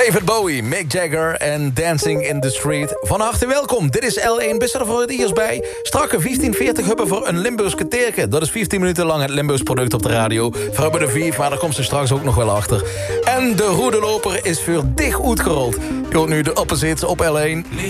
David Bowie, Mick Jagger en Dancing in the Street. Van harte welkom, dit is L1 Bist er voor het eerst bij. Strakke 1540 hubben voor een Limburgse teerke. Dat is 15 minuten lang het Limburgs product op de radio. We hebben de 4, maar daar komt ze straks ook nog wel achter. En de roedeloper is voor dicht uitgerold. Je hoort nu de opposites op L1.